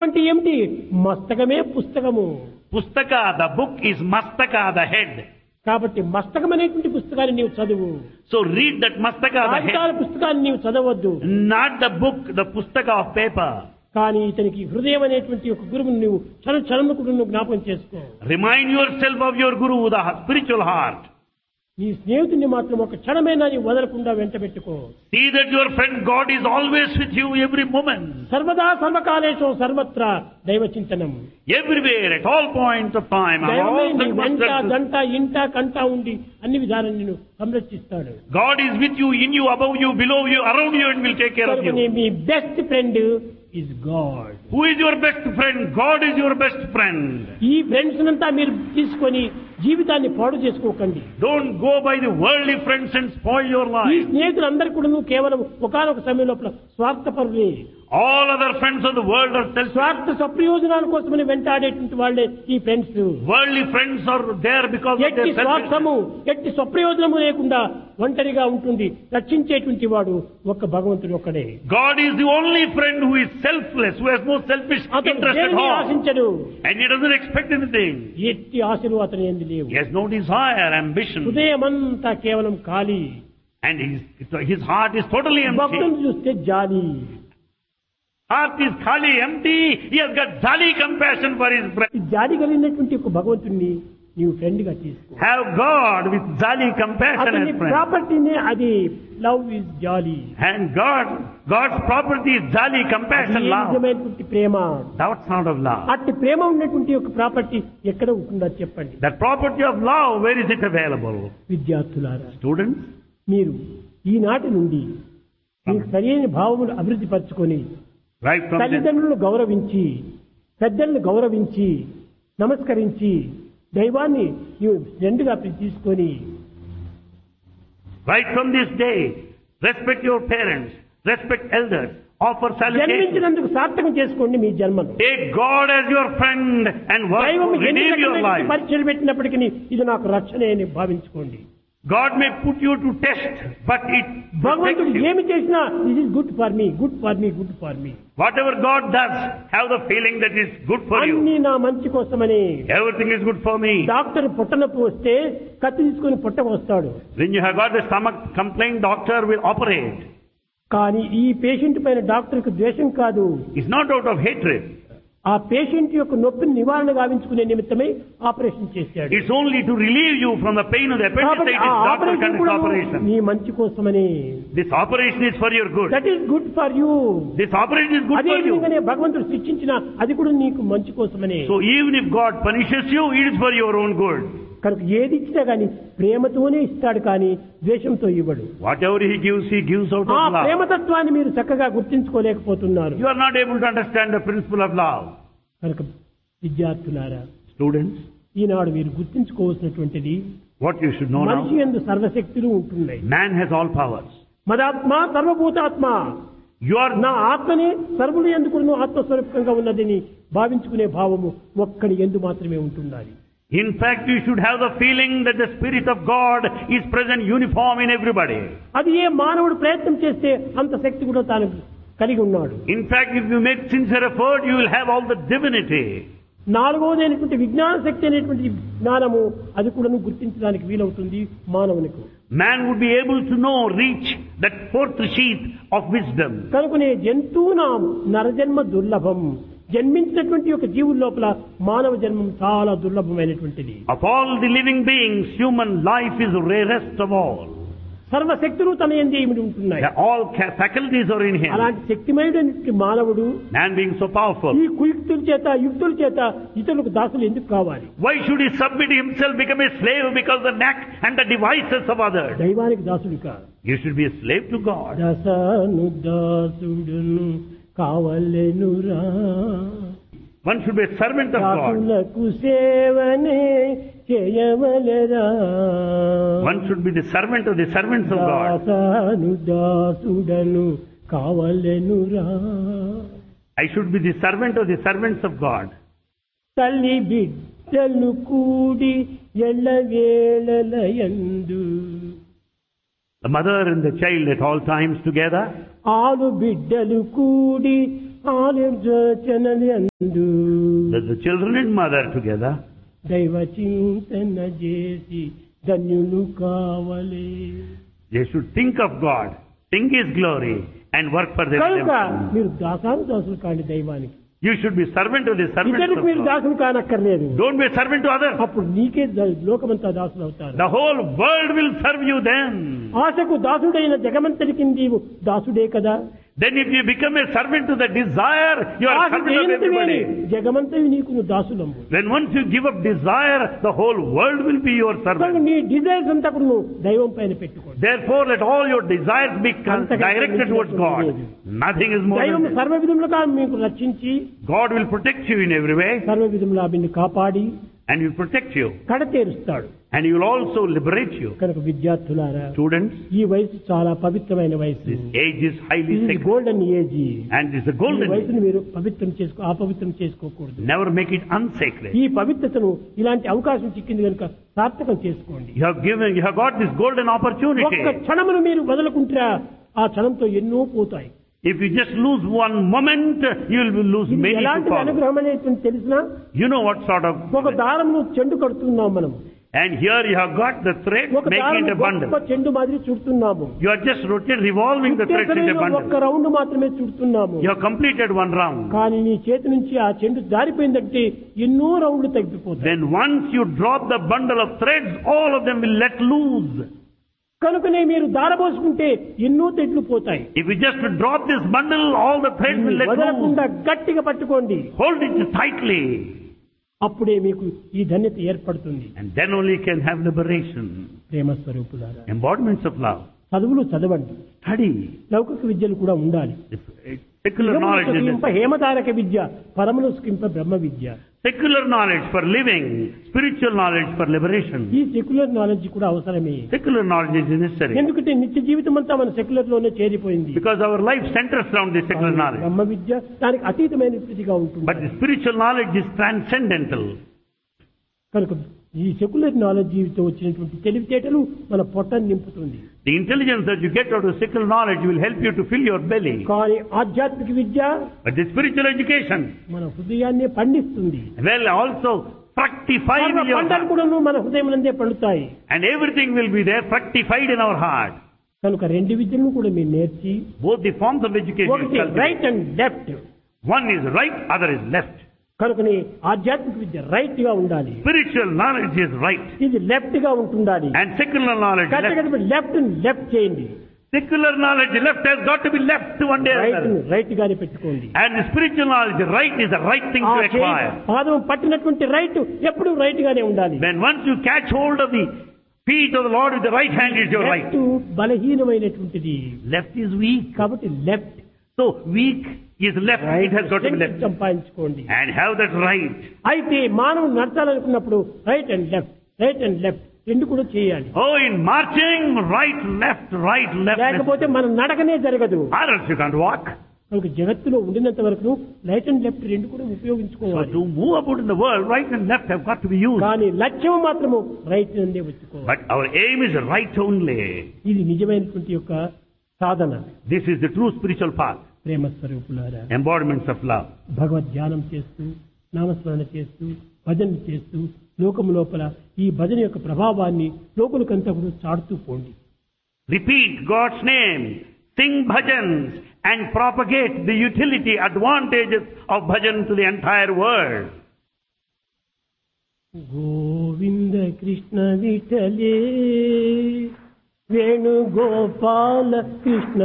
అంటే ఏమిటి? మస్తకమే పుస్తకము. Pustaka, the book is Mastaka, the head. కాబట్టి మస్తకం అనేటువంటి పుస్తకాన్ని నీవు చదువు. So read that Mastaka, the కాగితాల head. పుస్తకాన్ని నీవు చదవద్దు. Not the book, the Pustaka of paper. కానీ ఇతనికి హృదయం అనేటువంటి ఒక గురువును నువ్వు క్షణముకు నువ్వు జ్ఞాపకం చేసుకో. Remind yourself of your Guru, the spiritual heart. నీ స్నేహితుడిని మాత్రం ఒక క్షణమైనా నీవు వదలకుండా వెంట పెట్టుకో. See that your friend God is always with you every moment. సర్వదా సర్వకాలేషు సర్వత్రా దైవ చింతనం. Everywhere, at all points of time, at all వెంట circumstances. గంట ఇంట కంట ఉండి అన్ని విధాలను నిన్ను సంరక్షిస్తాడు. God is with you, in you, above you, below you, around you, and will take care of you. Me best friend is God. Who is your best friend? God is your best friend. ఈ friends అంతా మీరు తీసుకొని జీవితాన్ని పాడు చేసుకోకండి. Don't go by the worldly friends and spoil your ఈ life. స్నేహితులందరూ కూడా కేవలం ఒకానొక సమయం లోపల స్వార్థపరులే. All other friends of the world are selfish. స్వార్థ స్వప్రయోజనాల కోసమని వెంటాడేటువంటి వాళ్ళే ఈ friends. Worldly friends are there because of ఎట్టి their selfishness. స్వార్థము ఎట్టి స్వప్రయోజనము లేకుండా ఒంటరిగా ఉంటుంది రక్షించేటువంటి వాడు ఒక్క భగవంతుడు ఒక్కడే. God is the only friend who is selfless, who has no selfish అతను interest at దేనిని all. ఆశించడు. And he doesn't expect anything. ఎట్టి ఆశలు అతని యందు లేవు. He has no desire, ambition. హృదయమంతా కేవలం ఖాళీ. And his heart is totally భక్తులను empty. చూస్తే జాలి. Heart is khali, empty. He has got jolly compassion for his brother. ఈ జాలి కలిగినటువంటి ఒక భగవంతుణ్ణి నీవు ఫ్రెండ్ గా తీసుకో. Have God with jolly compassion అతని as friend. ప్రాపర్టీనే అది లవ్ ఇస్ జాలి. And God's property is jolly compassion, love. నిజమైనటువంటి ప్రేమ. That's not of love. అట్టి ప్రేమ ఉన్నటువంటి ఒక ప్రాపర్టీ ఎక్కడ ఉంటుందో చెప్పండి. That property of love, where is it available? విద్యార్థులారా, Students, మీరు ఈనాటి నుండి మీ సరైన భావములు అభివృద్ధి పరచుకొని right from this, తల్లిదండ్రులను గౌరవించి పెద్దలను గౌరవించి నమస్కరించి దైవాన్ని నీవు ఫ్రెండ్గా తీసుకొని right from this day, respect your parents, respect elders, offer salutation. జన్మించినందుకు సార్థకం చేసుకోండి మీ జన్మను. Take God as your friend and work దైవం to ఎన్ని redeem your రకమైన life. పరీక్షలు పెట్టినప్పటికీ ఇది నాకు రక్షణ అని భావించుకోండి. God may put you to test, but it భగవంతుడు protects you. ఏమి చేసినా this is good for me, good for me, good for me. Whatever God does, have the feeling that it's good for you. అన్ని నా మంచి కోసమని. Everything is good for me. Doctor పొట్టనొప్పి వస్తే కత్తి తీసుకొని పొట్టకు వస్తాడు. When you have got the stomach complaint, doctor will operate. కానీ ఈ పేషెంట్ పైన డాక్టర్కి ద్వేషం కాదు. It's not out of hatred. ఆ పేషెంట్ యొక్క నొప్పిని నివారణ గావించుకునే నిమిత్తమై ఆపరేషన్ చేశాడు. It's only to relieve you from the pain of the కాబట్టి appendicitis. ఆ Doctor ఆపరేషన్ conducts కూడా operation. నీ మంచి కోసమని. This operation is for your good. That is good for you. This operation is good అదే for you. విధంగానే భగవంతుడు శిక్షించిన అది కూడా నీకు మంచి కోసమని. So even if God punishes you, it is for your own good. కనుక ఏది ఇచ్చినా గానీ ప్రేమతోనే ఇస్తాడు కానీ ద్వేషంతో ఇవ్వడు. Whatever He gives out ఆ of love. ప్రేమతత్వాన్ని మీరు చక్కగా గుర్తించుకోలేకపోతున్నారు. You are not able to understand the principle of love. కనుక విద్యార్థులారా, Students, ఈనాడు మీరు గుర్తించుకోవాల్సినటువంటిది what you should know మనిషి now, యందు సర్వశక్తులు ఉంటున్నాయి. man has all powers. మదాత్మ సర్వభూతాత్మ. You are నా ఆత్మని సర్వులు ఎందుకు ఆత్మస్వరూపంగా ఉన్నదని భావించుకునే భావము ఒక్కడి ఎందు మాత్రమే ఉంటున్నది. In fact, you should have the feeling that the Spirit of God is present uniform in everybody. అది ఏ మానవుడు ప్రయత్నం చేస్తే అంత శక్తి కూడా తాను కలిగి ఉన్నాడు. In fact, if you make sincere effort, you will have all the divinity. నాలుగవది అయినటువంటి విజ్ఞాన శక్తి అనేటువంటి జ్ఞానము అది కూడా గుర్తించడానికి వీలవుతుంది మానవునికి. Man would be able to know, reach that fourth sheath of wisdom. కనుకనే జంతువునాం నరజన్మ దుర్లభం. జన్మించినటువంటి ఒక జీవుల లోపల మానవ జన్మం చాలా దుర్లభమైనటువంటిది. Of all the living beings, human life is rarest of all. సర్వశక్తులు తన యందు ఇమిడి ఉంటున్నాయి. All faculties are in him. అలాంటి శక్తిమయుడైన మానవుడు Man being so powerful, ఈ కుయుక్తుల చేత యుక్తుల చేత ఇతరులకు దాసులు ఎందుకు కావాలి? why should he submit himself, become a slave because the knack and the devices of others? దైవానికి దాసుడు కాదు. You should be a slave to God. దశను దాసుడును కావలెనురా. One should be a servant of God. దాసులకు సేవనే చేయవలెరా. One should be the servant of the servants of God. దాసను దాసుడను కావలెనురా. I should be the servant of the servants of God. తల్లి బిడ్డలు కూడి ఎల్లవేళలయందు. The mother and the child at all times together. ఆలు బిడ్డలు కూడి ఆలోచనలు అందు That the children and mother together దైవ చింతన చేసి ధన్యులు కావలే. they should think of God, think His glory, and work for their కనుక redemption. మీరు దాసులు కాండి దైవానికి. You should be servant to the servants ఇతరులకు of మీరు God. దాసులు కానక్కర్లేదు. Don't be a servant to others. అప్పుడు నీకే లోకమంతా దాసులు అవుతారు. The whole world will serve you then. ఆశకు దాసుడైన జగమంతటికి నీవు దాసుడే కదా. Then if you become a servant to the desire, you are a servant of everybody. జగమంతవి నీకు దాసులము. Then once you give up desire, the whole world will be your servant. నీ desires అంతా కూడా నువ్వు దైవం పైన పెట్టుకో. Therefore let all your desires be directed towards God. Nothing is more దైవం than this. సర్వ విధములుగా మీకు రక్షించి God will protect you in every way, సర్వ విధములా నిన్ను కాపాడి and He will protect you, కడతేరుస్తాడు. and He will also liberate you. కనుక విద్యార్థులారా, Students, ఈ వయసు చాలా పవిత్రమైన వయసు. this age is highly sacred, golden age. and it's a ఈ golden age. వయసును మీరు అపవిత్రం చేసుకోకూడదు. Never make it unsacred. ఈ పవిత్రతను ఇలాంటి అవకాశం చిక్కింది కనుక సార్థకం చేసుకోండి. You have got this golden opportunity. ఒక్క క్షణమును మీరు వదలకుంటే ఆ క్షణంతో ఎన్నో పోతాయి. If you just lose one moment, you will lose ఇది many to ఎలాంటి follow. అనుగ్రహం అనేది తెలిసినా You know what sort of... ఒక దారమును చెండు కడుతున్నాం మనం. And here you have got the thread, ఒక making it a దారము bundle. గొప్ప చెండు మాదిరి చుడుతున్నాము. You are just revolving the threads in a ఒక్క bundle. రౌండ్ మాత్రమే చుడుతున్నాము. You have completed one round. కానీ నీ చేతి నుంచి ఆ చెండు జారిపోయిందంటే ఎన్నో రౌండ్లు తగ్గిపోతాయి. Then once you drop the bundle of threads, all of them will let loose. కనుకనే మీరు దారబోసుకుంటే ఎన్నో తెడ్లు పోతాయి. If you just drop this bundle, all the threads will let loose. వదలకుండా గట్టిగా పట్టుకోండి. Hold it tightly. అప్పుడే మీకు ఈ ధన్యత ఏర్పడుతుంది. And then only you can have liberation. ప్రేమ స్వరూపులారా, Embodiments of love. చదువులు చదవండి. Study. లౌకిక విద్యలు కూడా ఉండాలి. Secular knowledge is necessary. హేమతారక విద్య, పరమును స్కింప బ్రహ్మ విద్య. Secular knowledge for living, spiritual knowledge for liberation. ఈ సెక్యులర్ నాలెడ్జ్ కూడా అవసరమే. Secular knowledge is necessary. ఎందుకంటే నిత్య జీవితం అంతా మన సెక్యులర్ లోనే చేరిపోయింది. Because our life centers around the secular knowledge. బ్రహ్మ విద్య దానికి అతీతమైన స్థితిగా ఉంటుంది. But the spiritual knowledge is transcendental. కనుక ఈ సెక్యులర్ నాలెడ్జితో వచ్చినటువంటి తెలివితేటలు మన పొట్టను నింపుతుంది. The intelligence that you get out of secular knowledge will help you to fill your belly. కానీ ఆధ్యాత్మిక విద్య But the spiritual education మన హృదయాన్ని పండిస్తుంది. will also fructify in your పంటలు heart. కూడా మన హృదయంలోనే పండుతాయి. And everything will be there fructified in our heart. కనుక రెండు విద్యలను కూడా మీరు నేర్చి, Both the forms of education. ఒకటి cultivate. Right and left. One is right, other is left. కనుకని ఆధ్యాత్మిక విద్య రైట్ గా ఉండాలి. Spiritual knowledge is right. ఇది లెఫ్ట్ గా ఉంటుండాలి. And secular knowledge left. Left చేయండి. Secular knowledge left has got to be left one day or right another. Right గానే పెట్టుకోండి. And the spiritual knowledge right is the right thing to acquire. పాదం పట్టినటువంటి right ఎప్పుడు right గానే ఉండాలి. When once you catch hold of the feet of the Lord with the right hand is your right. Left బలహీనమైనటువంటిది. Left is weak. కాబట్టి left. So weak is left. It has got to be left. సంపాదించుకోండి. And have that right. అయితే మానవుడు నడచాలనుకున్నప్పుడు right and left రెండు కూడా చేయాలి. Oh, in marching, right, left. లేకపోతే మన నడకనే జరగదు. Or else you can't walk. కనుక జగత్తులో ఉండినంత వరకు రైట్ అండ్ లెఫ్ట్ రెండు కూడా So ఉపయోగించుకోవాలి. to move about in the world, right and left have got to be used. కానీ లక్ష్యం మాత్రము రైట్ నుండే వచ్చుకోవాలి. But our aim is right only. ఇది నిజమైనటువంటి యొక్క సాధన. This is the true spiritual path. ప్రేమ స్వరూపులారా, Embodiments of love. భగవద్ ధ్యానం చేస్తూ, నామస్మరణ చేస్తూ, భజన చేస్తూ, లోకము లోపల ఈ భజన యొక్క ప్రభావాన్ని లోకులకంతా కూడా చాటుతూ పోండి. Repeat God's name, sing bhajans, and propagate the utility, advantages of bhajan to the entire world. Govinda Krishna విఠలే Venugopala Krishna